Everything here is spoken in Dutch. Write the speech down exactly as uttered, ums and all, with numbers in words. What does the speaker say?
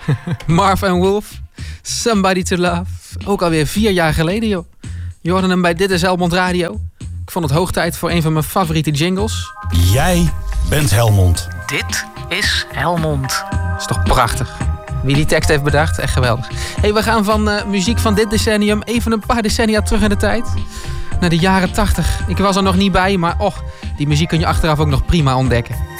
Marv and Wolf, Somebody to Love. Ook alweer vier jaar geleden, joh. Je hoorde hem bij Dit is Helmond Radio. Ik vond het hoog tijd voor een van mijn favoriete jingles. Jij bent Helmond. Dit is Helmond. Dat is toch prachtig. Wie die tekst heeft bedacht, echt geweldig. Hey, we gaan van uh, muziek van dit decennium even een paar decennia terug in de tijd. Naar de jaren tachtig. Ik was er nog niet bij, maar och, die muziek kun je achteraf ook nog prima ontdekken.